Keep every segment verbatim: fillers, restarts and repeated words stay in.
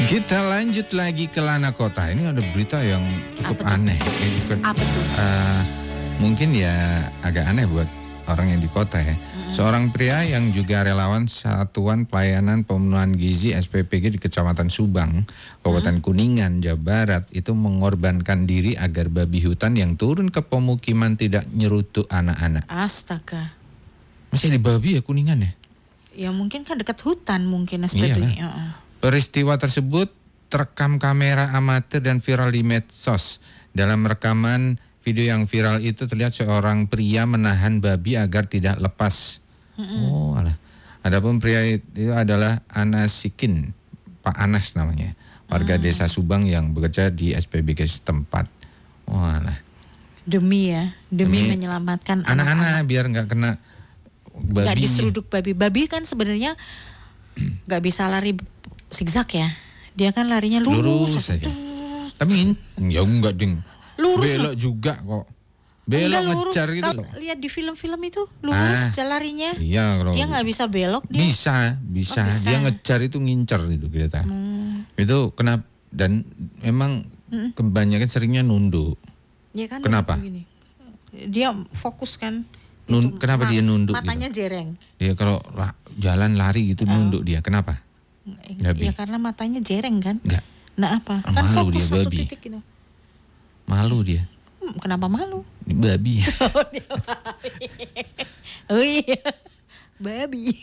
Kita lanjut lagi ke Lana Kota. Ini ada berita yang cukup Apa aneh. Ini juga, Apa tuh? uh, mungkin ya agak aneh buat orang yang di kota ya. Mm-hmm. Seorang pria yang juga relawan Satuan Pelayanan Pemenuhan Gizi S P P G di Kecamatan Subang, Kabupaten mm-hmm. Kuningan, Jawa Barat itu mengorbankan diri agar babi hutan yang turun ke pemukiman tidak nyerutuk anak-anak. Astaga. Masih ada babi ya Kuningan ya? Ya mungkin kan dekat hutan mungkin S P P G. Uh-uh. Peristiwa tersebut terekam kamera amatir dan viral di medsos. Dalam rekaman video yang viral itu terlihat seorang pria menahan babi agar tidak lepas. Mm-hmm. Oh, alah. Adapun pria itu adalah Anasikin, Pak Anas namanya, warga mm. desa Subang yang bekerja di S P B G setempat. Oh, alah. Demi ya, demi, demi menyelamatkan anak-anak anak-anak biar nggak kena babi. Nggak diseruduk babi. Babi kan sebenarnya nggak bisa lari zigzag ya, dia kan larinya lurus, lurus saja. Tapi ya enggak ding, lurus belok juga kok, belok ngejar gitu loh. Lihat di film-film itu lurus ah, larinya. Iya, kalau dia nggak bisa belok dia. Bisa, bisa, oh, bisa. Dia ngejar itu ngincer itu kita. Hmm. Itu kenapa? Dan memang hmm. kebanyakan seringnya nunduk. Ya kan? Kenapa? Begini. Dia fokus kan. Nun, itu, kenapa ma- dia nunduk? Matanya gitu? jereng. Dia kalau la- jalan lari gitu uh. nunduk dia. Kenapa? Babi. Ya karena matanya jereng kan. Enggak. Nah apa? Oh, kan malu fokus dia satu babi. titik gitu. Malu dia. Hmm, kenapa malu? Babi. Oh, dia babi. Oh iya. Babi.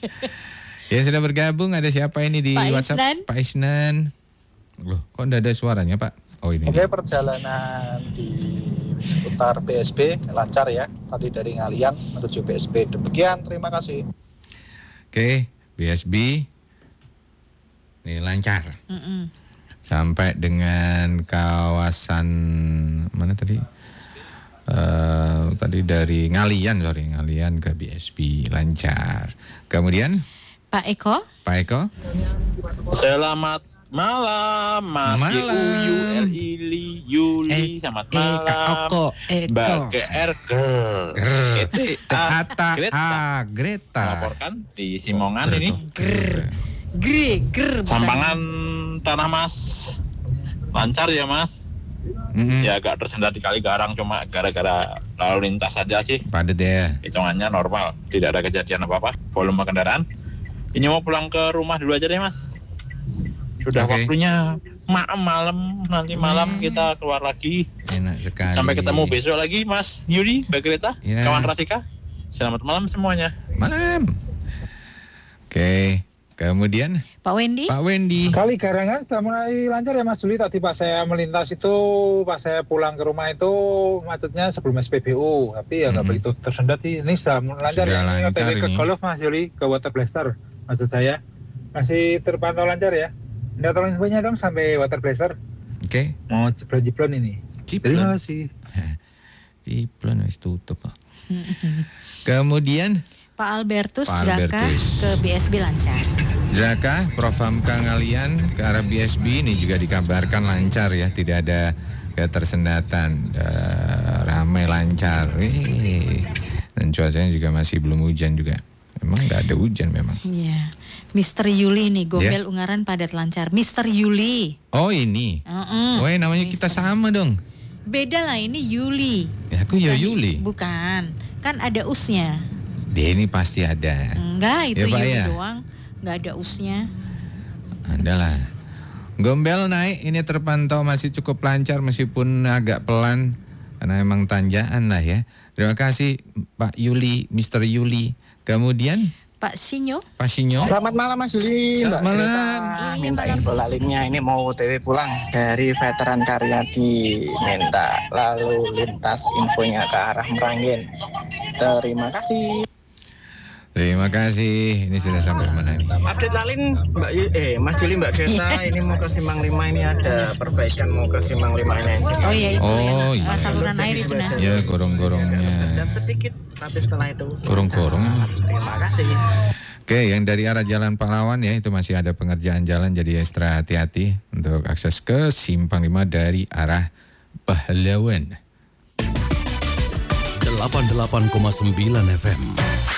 Ya sudah bergabung, ada siapa ini di Pak WhatsApp? Isnan. Pak Isnan. Loh, kok enggak ada suaranya, Pak? Oh ini. Oke, perjalanan di seputar B S B lancar ya. Tadi dari Ngalian menuju B S B. Demikian, terima kasih. Oke, B S B ini lancar. Mm-mm. Sampai dengan kawasan mana tadi? Uh, tadi dari Ngalian, sorry, Ngalian ke B S B lancar. Kemudian Pak Eko. Pak Eko. Selamat malam, Mas malam. Yuyu, Eli, Yuli, selamat malam. Mbak G R G Greta, Greta, Greta. Melaporkan di Simongan ini. Gre, ger. Sampangan tanah Mas lancar ya Mas. Mm-hmm. Ya agak tersendat di Kali Garang cuma gara-gara lalu lintas saja sih. Padat ya. Hitungannya normal, tidak ada kejadian apa-apa. Volume kendaraan. Ini mau pulang ke rumah dulu aja deh Mas. Sudah okay. Waktunya malam malam nanti malam hmm. kita keluar lagi. Enak sekali. Sampai ketemu besok lagi Mas Yudi, Mbak Greta, yeah. Kawan Rasika. Selamat malam semuanya. Malam. Oke. Okay. Kemudian Pak Wendy. Pak Wendy. Kali Garangan sudah mulai lancar ya Mas Juli. Tadi pas saya melintas itu, pas saya pulang ke rumah itu macetnya sebelum S P B U. Tapi ya nggak mm-hmm. begitu tersendat sih. Ini sudah lancar. Sudah ini lancar ini. Ke Golf Mas Juli, ke Water Blaster. Maksud saya masih terpantau lancar ya. Nggak tolong infonya dong sampai Water Blaster. Oke. Okay. Mau ciplon-ciplon ini. Ciplon. Terima kasih. Ciplon wis tutup kok. Kemudian Pak Albertus, Pak Draka Albertus ke B S B lancar. Draka, Profamka Ngalian ke arah B S B ini juga dikabarkan lancar ya, tidak ada ketersendatan, uh, ramai lancar. Wih. Dan cuacanya juga masih belum hujan juga. Memang nggak ada hujan memang. Iya. Mister Yuli nih, Gombel yeah. Ungaran padat lancar. Mister Yuli. Oh ini. Uh-uh. Oh namanya Mister kita sama dong. Beda lah, ini Yuli. Ya aku bukan, ya Yuli. Bukan, kan ada usnya. Dia ini pasti ada. Enggak, itu ya, Yuli ya? doang. Enggak ada usnya. Adalah. Gombel naik ini terpantau masih cukup lancar meskipun agak pelan karena emang tanjakan lah ya. Terima kasih Pak Yuli, Mister Yuli. Kemudian Pak Sinyo. Pak Sinyo. Selamat malam Mas Yuli. Selamat malam. Minta info lalinnya, ini mau O T W pulang dari Veteran Karyadi. Minta lalu lintas infonya ke arah Meranggen. Terima kasih. Terima kasih. Ini sudah sampai mana ini? Update lalin Mbak Yuli, eh Mas Yuli, Mbak Greta, ini mau ke Simpang lima, ini ada perbaikan mau ke Simpang lima ini. Oh iya itu. Oh ya. iya. Saluran air itu nah. Ya gorong-gorongnya. Dan sedikit, tapi setelah itu. Gorong-gorong. Terima kasih. Oke, yang dari arah Jalan Pahlawan ya itu masih ada pengerjaan jalan, jadi ekstra hati-hati untuk akses ke Simpang lima dari arah Pahlawan. delapan puluh delapan koma sembilan F M